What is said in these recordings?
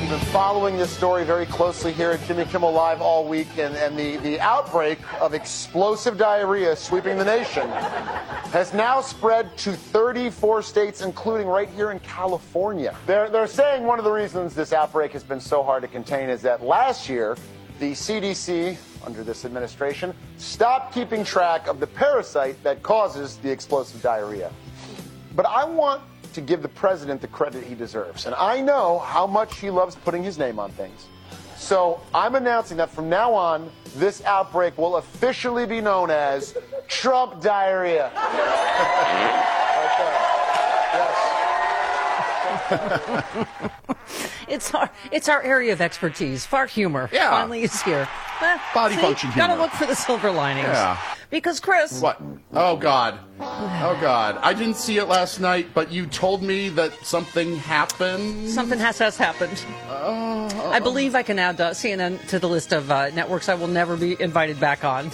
been following this story very closely here at Jimmy Kimmel Live all week, and the outbreak of explosive diarrhea sweeping the nation has now spread to 34 states, including right here in California. They're saying one of the reasons this outbreak has been so hard to contain is that last year, the CDC, under this administration, stopped keeping track of the parasite that causes the explosive diarrhea. But I want to give the president the credit he deserves. And I know how much he loves putting his name on things. So I'm announcing that from now on, this outbreak will officially be known as Trump diarrhea. It's our area of expertise. Fart humor. Yeah. Finally is here. Body function humor. Gotta look for the silver linings. Yeah. Because, Chris. What? Oh, God. Oh, God. I didn't see it last night, but you told me that something happened. Something has happened. I believe I can add CNN to the list of networks I will never be invited back on.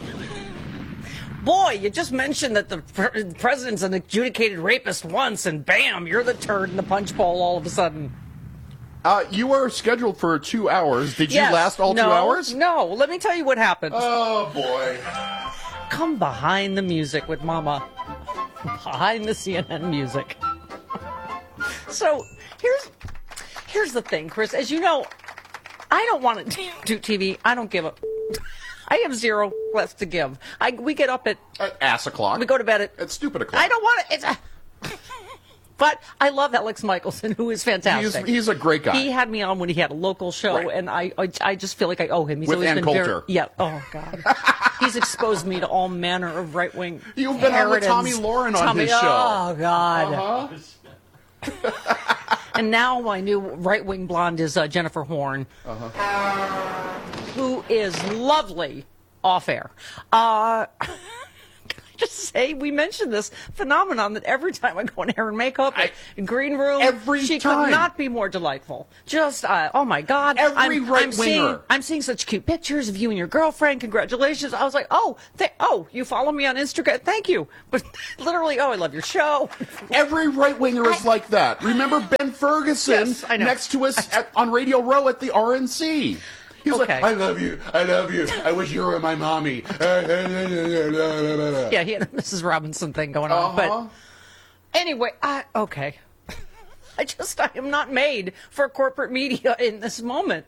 Boy, you just mentioned that the president's an adjudicated rapist once, and bam, you're the turd in the punch bowl all of a sudden. You were scheduled for 2 hours. Did you last all 2 hours? No. Let me tell you what happened. Oh, boy. Come behind the music with Mama. Behind the CNN music. So, here's the thing, Chris. As you know, I don't want to do TV. I don't give a... I have zero left to give. We get up at ass o'clock. We go to bed at stupid o'clock. I don't want to. But I love Alex Michelson, who is fantastic. He's a great guy. He had me on when he had a local show, right. And I just feel like I owe him. He's with always Ann been Coulter. Yeah. Oh God. He's exposed me to all manner of right wing. You've been on with Tommy Lauren on his show. Oh God. And now my new right-wing blonde is Jennifer Horn, who is lovely off-air. Can I just say, we mentioned this phenomenon that every time I go in hair and makeup, in green room, she could not be more delightful. Just, oh my God. I'm seeing such cute pictures of you and your girlfriend. Congratulations. I was like, you follow me on Instagram? Thank you. But literally, I love your show. Every right-winger is like that. Remember Ben Ferguson next to us on Radio Row at the RNC? He's like, I love you. I love you. I wish you were my mommy. Yeah, he had a Mrs. Robinson thing going on. But anyway, I am not made for corporate media in this moment.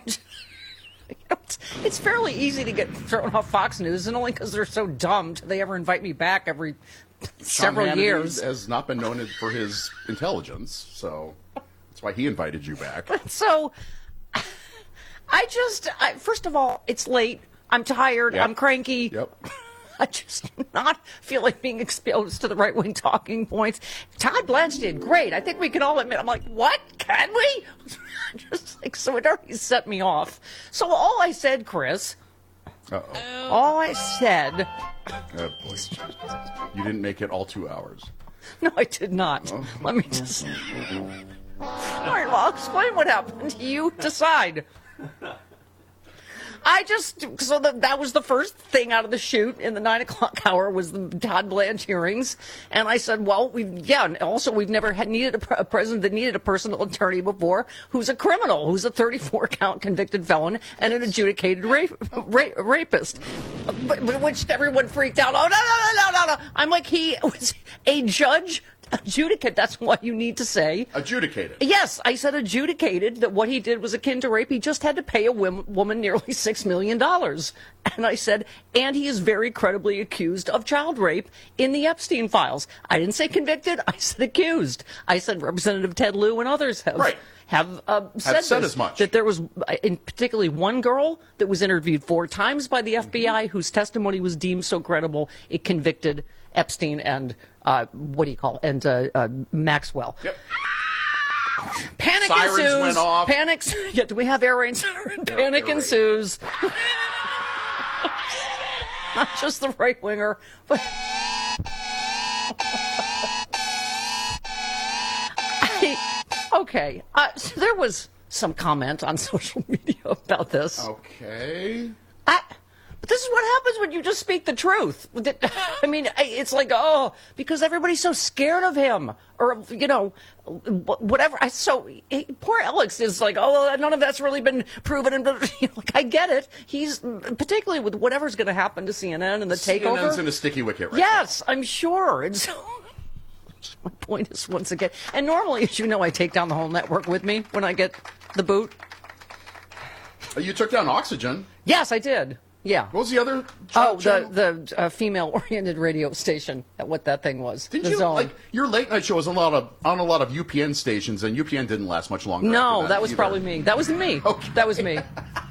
It's fairly easy to get thrown off Fox News, and only because they're so dumb do they ever invite me back every several years. Has not been known for his intelligence, so that's why he invited you back. So... first of all, it's late. I'm tired. Yep. I'm cranky. Yep. I just do not feel like being exposed to the right-wing talking points. Todd Blanche did great. I think we can all admit. I'm like, what? Can we? So it already set me off. So all I said, Chris, all I said... boy. You didn't make it all 2 hours. No, I did not. Let me just... All right, well, I'll explain what happened. You decide. So that was the first thing out of the chute in the 9 o'clock hour was the Todd Blanche hearings. And I said, well, and also we've never needed a president that needed a personal attorney before who's a criminal, who's a 34-count convicted felon and an adjudicated rapist. Which everyone freaked out. Oh, no. I'm like, he was a judge. Adjudicate, that's what you need to say. Adjudicated. Yes, I said adjudicated, that what he did was akin to rape. He just had to pay a woman nearly $6 million. And I said, and he is very credibly accused of child rape in the Epstein files. I didn't say convicted, I said accused. I said Representative Ted Lieu and others have said as much. That there was, in particularly one girl that was interviewed 4 times by the FBI, whose testimony was deemed so credible, it convicted Epstein and Maxwell. Yep. Panic Sirens ensues. went off. Yeah, do we have air raid? Panic ensues. Not just the right winger, but okay. So there was some comment on social media about this. Okay. But But this is what happens when you just speak the truth. I mean, it's like, because everybody's so scared of him, or, you know, whatever. Poor Alex is like, none of that's really been proven. And like, I get it. He's, particularly with whatever's going to happen to CNN and the takeover. CNN's in a sticky wicket right Yes, now. I'm sure. And so, my point is, once again, and normally, as you know, I take down the whole network with me when I get the boot. You took down Oxygen. Yes, I did. Yeah. What was the other? The female-oriented radio station. What that thing was. Didn't you like your late night show was on a lot of UPN stations, and UPN didn't last much longer. No, that was probably me. That was me. Okay. That was me.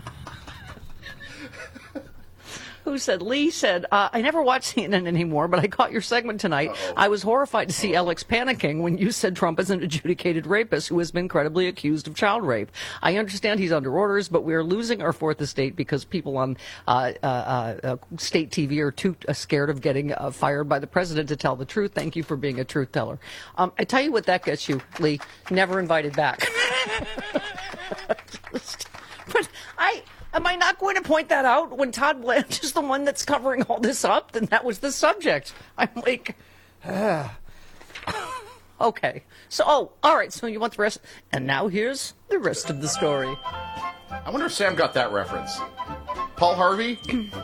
Who said? Lee said, I never watch CNN anymore, but I caught your segment tonight. Uh-oh. I was horrified to see Alex panicking when you said Trump is an adjudicated rapist who has been credibly accused of child rape. I understand he's under orders, but we are losing our fourth estate because people on state TV are too scared of getting fired by the president to tell the truth. Thank you for being a truth teller. I tell you what that gets you, Lee. Never invited back. But am I not going to point that out when Todd Blanche is the one that's covering all this up? Then that was the subject. I'm like, okay. So, all right. So you want the rest? And now here's the rest of the story. I wonder if Sam got that reference. Paul Harvey?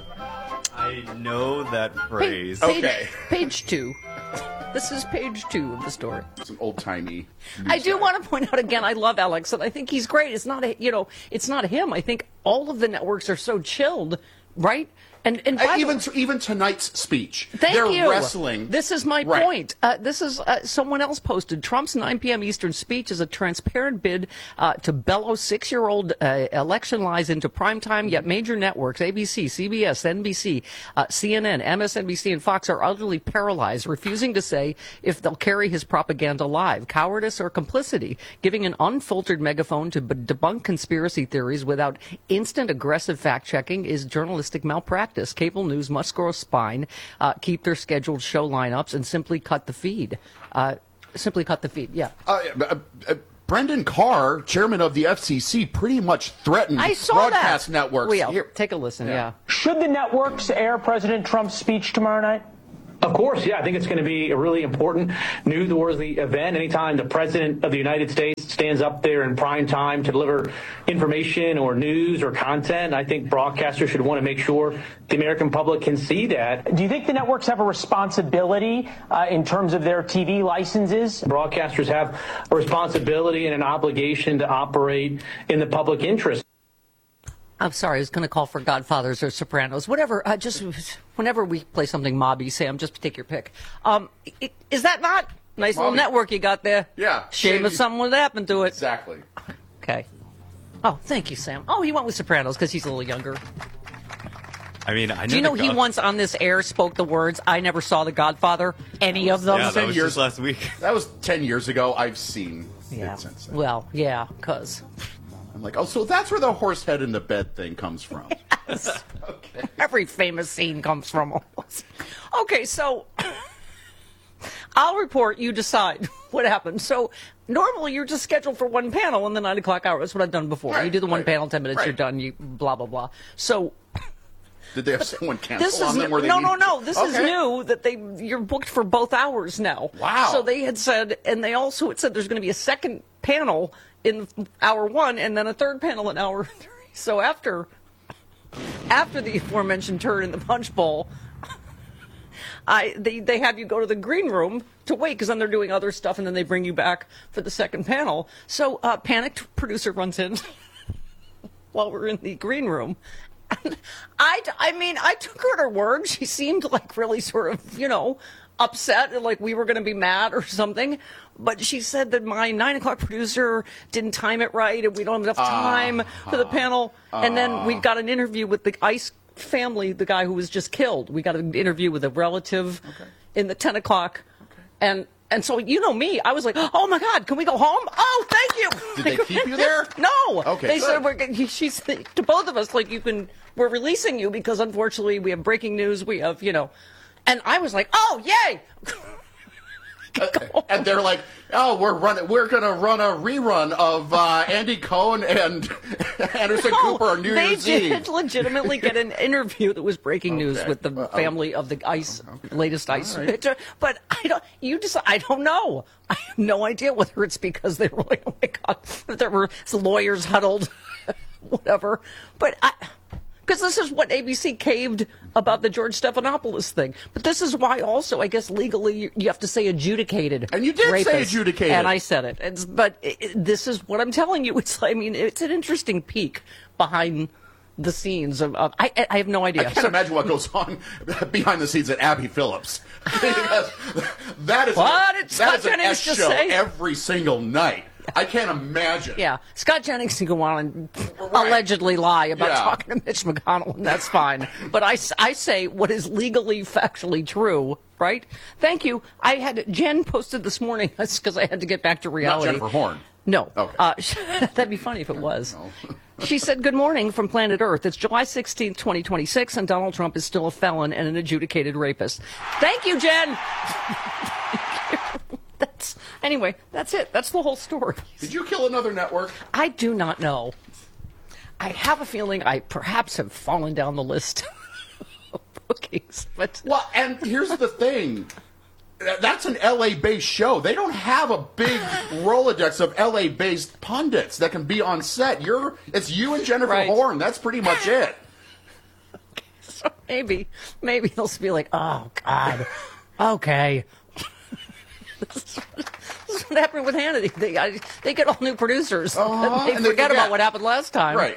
I know that phrase. Okay. Page 2. This is page 2 of the story. Some old-timey. I do want to point out again, I love Alex, and I think he's great. It's not, it's not him. I think all of the networks are so chilled, right? And even tonight's speech, they're wrestling. This is my point. This is someone else posted. Trump's 9 p.m. Eastern speech is a transparent bid to bellow 6-year-old election lies into primetime, yet major networks, ABC, CBS, NBC, CNN, MSNBC, and Fox are utterly paralyzed, refusing to say if they'll carry his propaganda live. Cowardice or complicity, giving an unfiltered megaphone to debunk conspiracy theories without instant aggressive fact-checking is journalistic malpractice. Cable news must grow a spine, keep their scheduled show lineups, and simply cut the feed. Yeah. Brendan Carr, chairman of the FCC, pretty much threatened broadcast networks. Here, take a listen. Yeah. Should the networks air President Trump's speech tomorrow night? Of course, yeah. I think it's going to be a really important newsworthy event. Anytime the President of the United States stands up there in prime time to deliver information or news or content, I think broadcasters should want to make sure the American public can see that. Do you think the networks have a responsibility in terms of their TV licenses? Broadcasters have a responsibility and an obligation to operate in the public interest. I'm sorry, I was going to call for Godfathers or Sopranos, whatever. Just whenever we play something mobby, Sam, just take your pick. Is that not nice little network you got there? Yeah. Shame if something would happen to it. Exactly. Okay. Oh, thank you, Sam. Oh, he went with Sopranos because he's a little younger. I mean, I know. Do you know he once on this air spoke the words, "I never saw The Godfather"? Any of them? Yeah, that was just last week. That was 10 years ago. I've seen it since then. Well, yeah, because... I'm like, so that's where the horse head in the bed thing comes from. Yes. Okay. Every famous scene comes from almost. Okay, so I'll report, you decide what happened. So normally you're just scheduled for one panel in the 9 o'clock hour. That's what I've done before. Right, you do the one panel, 10 minutes, you're done, you blah, blah, blah. So... Did they have someone cancel on them? No. This is new that you're booked for both hours now. Wow. So they had said, and they also had said there's going to be a second panel in hour 1 and then a third panel in hour 3. So after the aforementioned turn in the punch bowl, they have you go to the green room to wait because then they're doing other stuff and then they bring you back for the second panel. So panicked producer runs in while we're in the green room. I took her at her word. She seemed like really sort of, upset, like we were going to be mad or something. But she said that my 9 o'clock producer didn't time it right and we don't have enough time for the panel. And then we got an interview with the Ice family, the guy who was just killed. We got an interview with a relative in the 10 o'clock. Okay. And so, you know me, I was like, oh, my God, can we go home? Oh, thank you. Did they keep you there? No. Okay, they said, she said to both of us, like, we're releasing you because, unfortunately, we have breaking news. We have, And I was like, oh, yay. And they're like, oh, we're going to run a rerun of Andy Cohen and Anderson Cooper on New Year's Eve. They did legitimately get an interview that was breaking news with the family of the latest ICE victim. But I don't know. I have no idea whether it's because they were like, oh my God, there were lawyers huddled, whatever. But because this is what ABC caved about the George Stephanopoulos thing. But this is why also, I guess, legally you have to say adjudicated. And you did say adjudicated. And I said it. But this is what I'm telling you. It's an interesting peek behind the scenes of I have no idea. I can't imagine what goes on behind the scenes at Abby Phillips. that is an S show every single night. I can't imagine. Yeah, Scott Jennings can go on and allegedly lie about talking to Mitch McConnell, and that's fine. But I say what is legally, factually true, right? Thank you. Jen posted this morning, because I had to get back to reality. Not Jennifer Horn. No. Okay. That'd be funny if it was. She said, good morning from planet Earth. It's July 16th, 2026, and Donald Trump is still a felon and an adjudicated rapist. Thank you, Jen. Anyway, that's it. That's the whole story. Did you kill another network? I do not know. I have a feeling I perhaps have fallen down the list of bookings. Well, and here's the thing. That's an L.A.-based show. They don't have a big Rolodex of L.A.-based pundits that can be on set. It's you and Jennifer Horn. That's pretty much it. So maybe they'll be like, oh, God, okay. This is what happened with Hannity. They get all new producers. They forget about what happened last time. Right.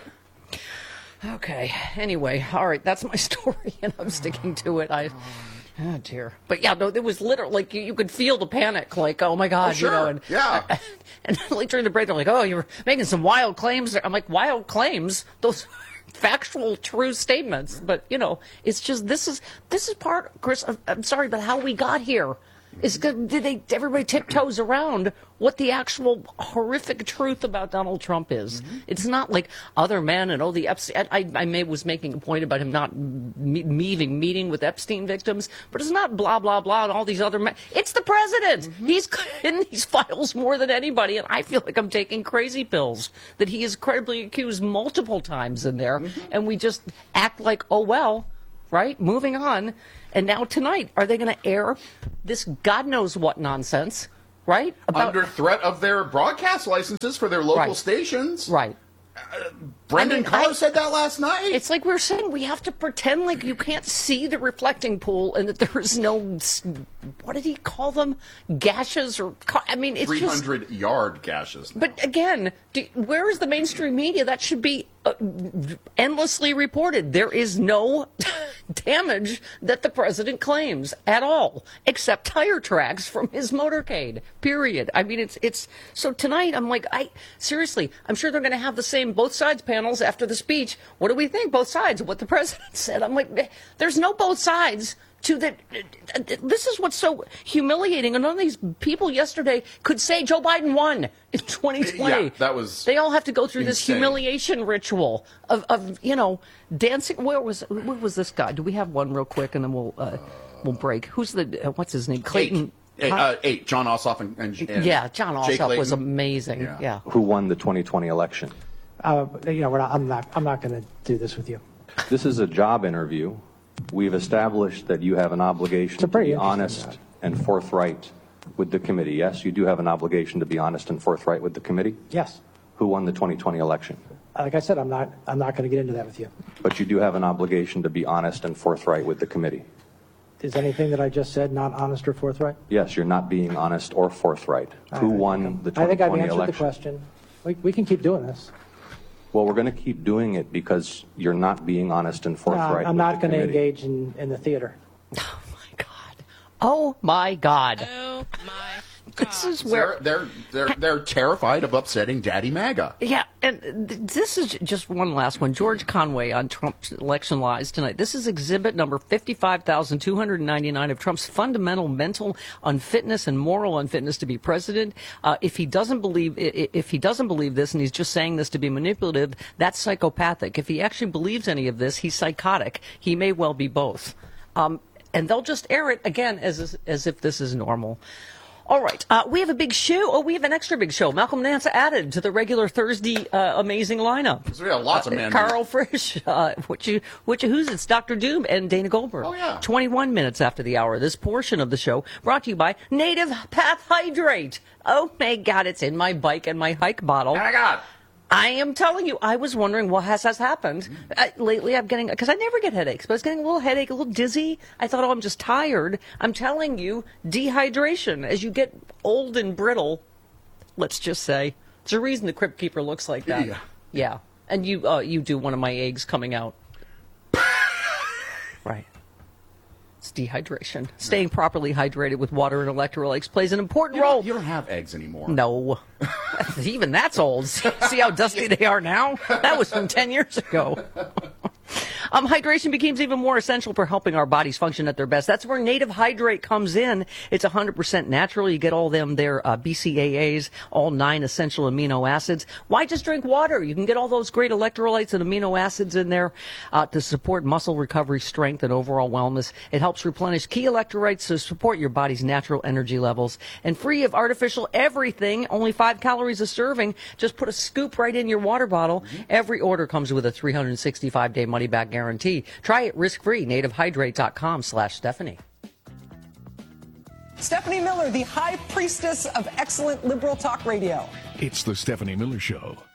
Okay. Anyway, all right. That's my story, and I'm sticking to it. Oh, dear. But, yeah, no, it was literally, like, you could feel the panic, like, oh, my God. Sure. And like, during the break, they're like, oh, you're making some wild claims. I'm like, wild claims? Those factual, true statements. But, it's just, this is part, Chris, I'm sorry, but how we got here. Everybody tiptoes around what the actual horrific truth about Donald Trump is. Mm-hmm. It's not like other men and the Epstein. I was making a point about him not meeting with Epstein victims, but it's not blah blah blah and all these other men. It's the president. Mm-hmm. He's in these files more than anybody, and I feel like I'm taking crazy pills that he is credibly accused multiple times in there, and we just act like, oh well, right? Moving on. And now tonight, are they going to air this God knows what nonsense, right? Under threat of their broadcast licenses for their local stations. Right. Brendan Carr said that last night. It's like we're saying we have to pretend like you can't see the reflecting pool and that there is no, what did he call them? Gashes or, it's 300-yard gashes now. But again, where is the mainstream media? That should be endlessly reported. There is no damage that the president claims at all, except tire tracks from his motorcade, period. It's so tonight I'm like, seriously, I'm sure they're going to have the same both sides panels after the speech. What do we think? Both sides of what the president said. I'm like, there's no both sides to that. This is what's so humiliating. And none of these people yesterday could say Joe Biden won in 2020. Yeah, that was. They all have to go through insane. This humiliation ritual of dancing. Where was this guy? Do we have one real quick, and then we'll break? Who's what's his name? Clayton. 8. John Ossoff and yeah, John Ossoff was amazing. Yeah. Who won the 2020 election? I'm not going to do this with you. This is a job interview. We've established that you have an obligation to be honest and forthright with the committee. Yes, you do have an obligation to be honest and forthright with the committee? Yes. Who won the 2020 election? Like I said, I'm not going to get into that with you. But you do have an obligation to be honest and forthright with the committee. Is anything that I just said not honest or forthright? Yes, you're not being honest or forthright. Who won the 2020 election? I think I've answered the question. We can keep doing this. Well, we're going to keep doing it because you're not being honest and forthright. I'm not going to engage in the theater. Oh my God! Oh my God! Oh my God! This is where they're terrified of upsetting Daddy MAGA. Yeah, and this is just one last one. George Conway on Trump's election lies tonight. This is exhibit number 55,299 of Trump's fundamental mental unfitness and moral unfitness to be president. If he doesn't believe this, and he's just saying this to be manipulative, that's psychopathic. If he actually believes any of this, he's psychotic. He may well be both. And they'll just air it again as if this is normal. All right. We have a big show. Oh, we have an extra big show. Malcolm Nance added to the regular Thursday amazing lineup. So we have lots of men. Carl Frisch, who's it's Dr. Doom, and Dana Goldberg. Oh, yeah. 21 minutes after the hour. This portion of the show brought to you by Native Path Hydrate. Oh, my God, it's in my bike and my hike bottle. Oh, my God. I am telling you, I was wondering what has happened. Lately, I'm getting, because I never get headaches, but I was getting a little headache, a little dizzy. I thought, I'm just tired. I'm telling you, dehydration. As you get old and brittle, let's just say, there's a reason the Crypt Keeper looks like that. Yeah. And you do one of my eggs coming out. Right. It's dehydration. Staying properly hydrated with water and electrolytes plays an important role. You don't have eggs anymore. No. Even that's old. See how dusty they are now? That was from 10 years ago. Hydration becomes even more essential for helping our bodies function at their best. That's where Native Hydrate comes in. It's 100% natural. You get all their BCAAs, all 9 essential amino acids. Why just drink water? You can get all those great electrolytes and amino acids in there to support muscle recovery, strength, and overall wellness. It helps replenish key electrolytes to support your body's natural energy levels. And free of artificial everything, only 5 calories a serving. Just put a scoop right in your water bottle. Every order comes with a 365-day money-back guarantee. Try it risk-free. NativeHydrate.com/Stephanie. Stephanie Miller, the high priestess of excellent liberal talk radio. It's the Stephanie Miller Show.